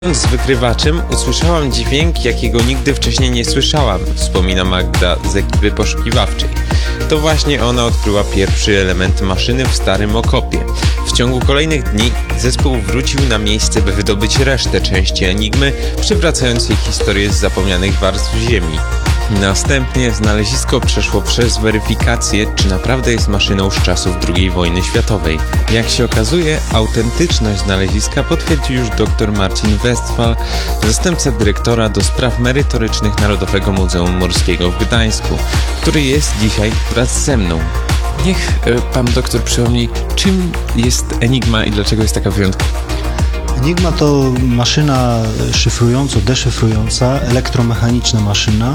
Z wykrywaczem usłyszałam dźwięk, jakiego nigdy wcześniej nie słyszałam, wspomina Magda z ekipy poszukiwawczej. To właśnie ona odkryła pierwszy element maszyny w starym okopie. W ciągu kolejnych dni zespół wrócił na miejsce, by wydobyć resztę części Enigmy, przywracając jej historię z zapomnianych warstw ziemi. Następnie znalezisko przeszło przez weryfikację, czy naprawdę jest maszyną z czasów II wojny światowej. Jak się okazuje, autentyczność znaleziska potwierdził już dr Marcin Westphal, zastępca dyrektora do spraw merytorycznych Narodowego Muzeum Morskiego w Gdańsku, który jest dzisiaj wraz ze mną. Niech pan doktor przypomni, czym jest Enigma i dlaczego jest taka wyjątkowa? Enigma to maszyna szyfrująco-deszyfrująca, elektromechaniczna maszyna,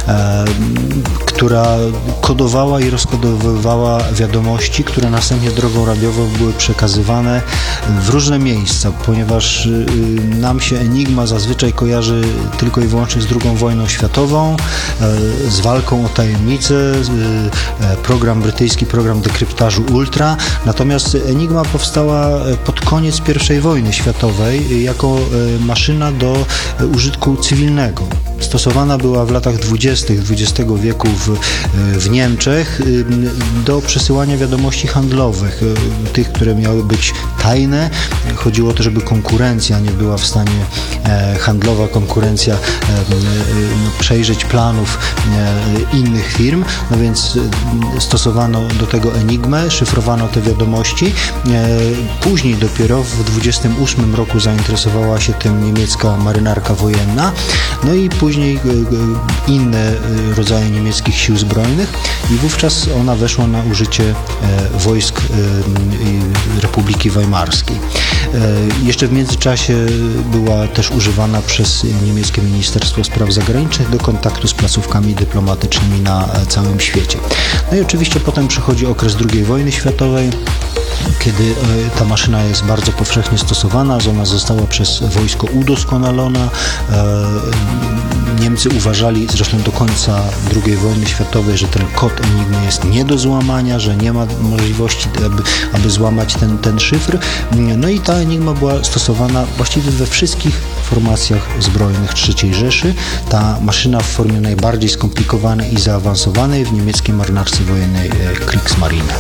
która kodowała i rozkodowywała wiadomości, które następnie drogą radiową były przekazywane w różne miejsca, ponieważ nam się Enigma zazwyczaj kojarzy tylko i wyłącznie z II wojną światową, z walką o tajemnicę, program brytyjski, program dekryptażu Ultra, natomiast Enigma powstała pod koniec I wojny światowej jako maszyna do użytku cywilnego. Stosowana była w latach 20. XX wieku w Niemczech do przesyłania wiadomości handlowych, tych, które miały być tajne. Chodziło o to, żeby konkurencja nie była w stanie, handlowa konkurencja, przejrzeć planów innych firm, no więc stosowano do tego Enigmę, szyfrowano te wiadomości. Później dopiero w 28 roku zainteresowała się tym niemiecka marynarka wojenna, no i później inne rodzaje niemieckich sił zbrojnych i wówczas ona weszła na użycie wojsk Republiki Weimarskiej. Jeszcze w międzyczasie była też używana przez niemieckie Ministerstwo Spraw Zagranicznych do kontaktu z placówkami dyplomatycznymi na całym świecie. No i oczywiście potem przychodzi okres II wojny światowej, kiedy ta maszyna jest bardzo powszechnie stosowana, ona została przez wojsko udoskonalona. Niemcy uważali zresztą do końca II wojny światowej, że ten kod Enigmy jest nie do złamania, że nie ma możliwości, aby złamać ten szyfr. No i ta Enigma była stosowana właściwie we wszystkich formacjach zbrojnych III Rzeszy. Ta maszyna w formie najbardziej skomplikowanej i zaawansowanej w niemieckiej marynarce wojennej Kriegsmarine.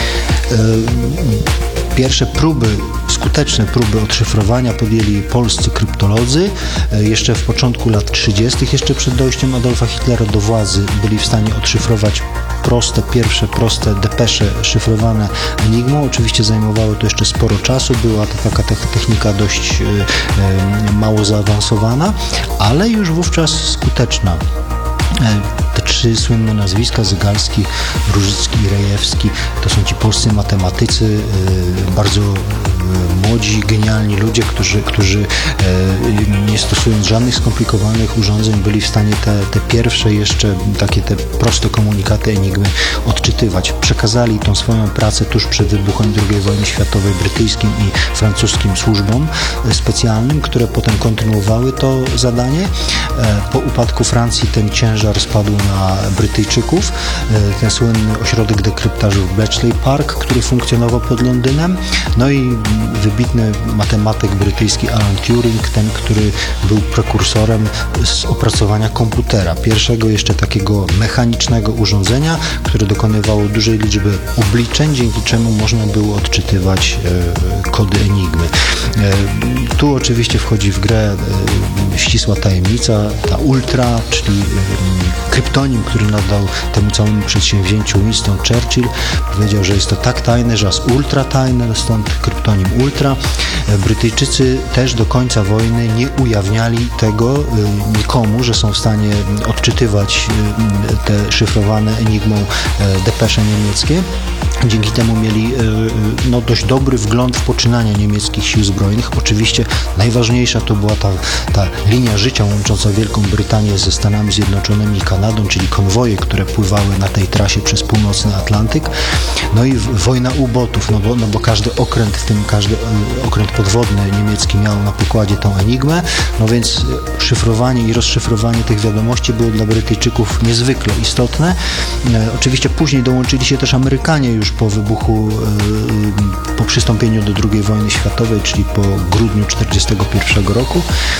Pierwsze skuteczne próby odszyfrowania podjęli polscy kryptolodzy. Jeszcze w początku lat 30., jeszcze przed dojściem Adolfa Hitlera do władzy, byli w stanie odszyfrować pierwsze proste depesze szyfrowane Enigmą. Oczywiście zajmowało to jeszcze sporo czasu, była to taka technika dość mało zaawansowana, ale już wówczas skuteczna. Te trzy słynne nazwiska, Zygalski, Różycki i Rejewski, to są ci polscy matematycy, bardzo młodzi, genialni ludzie, którzy nie stosując żadnych skomplikowanych urządzeń byli w stanie te pierwsze jeszcze te proste komunikaty Enigmy odczytywać. Przekazali tą swoją pracę tuż przed wybuchem II wojny światowej brytyjskim i francuskim służbom specjalnym, które potem kontynuowały to zadanie. Po upadku Francji ten ciężar spadł na Brytyjczyków. Ten słynny ośrodek dekryptażu w Bletchley Park, który funkcjonował pod Londynem. No i wybitny matematyk brytyjski Alan Turing, ten, który był prekursorem z opracowania komputera. Pierwszego jeszcze takiego mechanicznego urządzenia, które dokonywało dużej liczby obliczeń, dzięki czemu można było odczytywać kody Enigmy. Tu oczywiście wchodzi w grę ścisła tajemnica, ta Ultra, czyli kryptonim, który nadał temu całemu przedsięwzięciu Winston Churchill. Powiedział, że jest to tak tajne, że jest ultra tajne, stąd kryptonim Ultra. Brytyjczycy też do końca wojny nie ujawniali tego nikomu, że są w stanie odczytywać te szyfrowane Enigmą depesze niemieckie. Dzięki temu mieli dość dobry wgląd w poczynania niemieckich sił zbrojnych. Oczywiście najważniejsza to była ta linia życia łącząca Wielką Brytanię ze Stanami Zjednoczonymi i Kanadą, czyli konwoje, które pływały na tej trasie przez północny Atlantyk. No i wojna U-botów, bo każdy okręt podwodny niemiecki miał na pokładzie tą Enigmę, no więc szyfrowanie i rozszyfrowanie tych wiadomości było dla Brytyjczyków niezwykle istotne. Oczywiście później dołączyli się też Amerykanie już po przystąpieniu do II wojny światowej, czyli po grudniu 1941 roku.